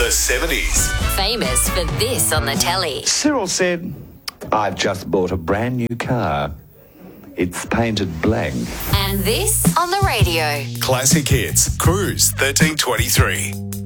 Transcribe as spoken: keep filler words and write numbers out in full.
The seventies. Famous for this on the telly. Cyril said, I've just bought a brand new car. It's painted black. And this on the radio. Classic Hits. Cruise thirteen twenty-three.